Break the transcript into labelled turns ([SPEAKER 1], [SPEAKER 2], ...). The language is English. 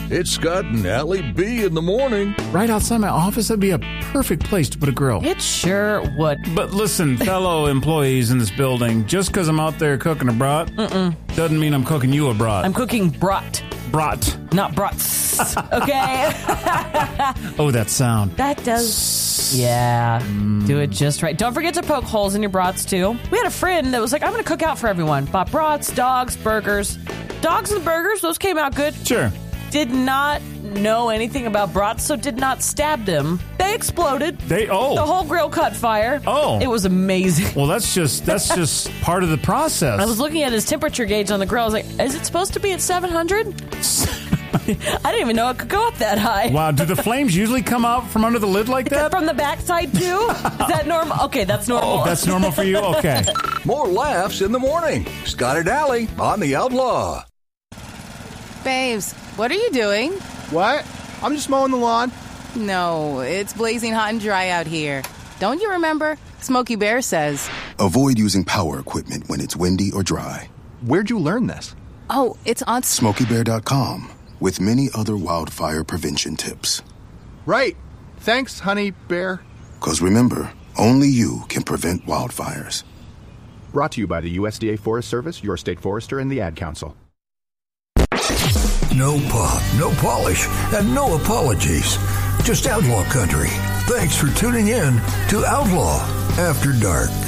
[SPEAKER 1] It's Scott and Allie B in the morning.
[SPEAKER 2] Right outside my office, that'd be a perfect place to put a grill.
[SPEAKER 3] It sure would.
[SPEAKER 2] But listen, fellow employees in this building, just because I'm out there cooking a brat doesn't mean I'm cooking you a brat.
[SPEAKER 3] I'm cooking brat.
[SPEAKER 2] Brat.
[SPEAKER 3] Not brats. Okay?
[SPEAKER 2] Oh, that sound.
[SPEAKER 3] That does. Yeah. Do it just right. Don't forget to poke holes in your brats, too. We had a friend that was like, I'm going to cook out for everyone. Bought brats, dogs, burgers. Dogs and burgers, those came out good.
[SPEAKER 2] Sure.
[SPEAKER 3] Did not know anything about brats, so did not stab them. They exploded. The whole grill caught fire.
[SPEAKER 2] Oh.
[SPEAKER 3] It was amazing.
[SPEAKER 2] Well, that's just part of the process.
[SPEAKER 3] I was looking at his temperature gauge on the grill. I was like, is it supposed to be at 700? I didn't even know it could go up that high.
[SPEAKER 2] Wow, do the flames usually come out from under the lid like that?
[SPEAKER 3] From the backside, too? Is that normal? Okay, that's normal.
[SPEAKER 2] Oh, that's normal for you? Okay.
[SPEAKER 1] More laughs in the morning. Scott and Allie on The Outlaw.
[SPEAKER 4] Babes, what are you doing?
[SPEAKER 5] What? I'm just mowing the lawn.
[SPEAKER 4] No, it's blazing hot and dry out here. Don't you remember? Smokey Bear says.
[SPEAKER 6] Avoid using power equipment when it's windy or dry.
[SPEAKER 5] Where'd you learn this?
[SPEAKER 4] Oh, it's on
[SPEAKER 6] SmokeyBear.com with many other wildfire prevention tips.
[SPEAKER 5] Right. Thanks, honey bear.
[SPEAKER 6] 'Cause remember, only you can prevent wildfires.
[SPEAKER 5] Brought to you by the USDA Forest Service, your state forester, and the Ad Council.
[SPEAKER 7] No pop, no polish, and no apologies. Just outlaw country. Thanks for tuning in to Outlaw After Dark.